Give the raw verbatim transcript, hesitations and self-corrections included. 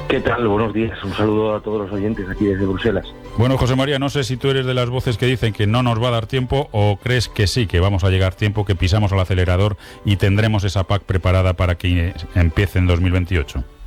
¿Qué tal? Buenos días. Un saludo a todos los oyentes aquí desde Bruselas. Bueno, José María, no sé si tú eres de las voces que dicen que no nos va a dar tiempo o crees que sí, que vamos a llegar tiempo, que pisamos al acelerador y tendremos esa P A C preparada para que empiece en dos mil veintiocho.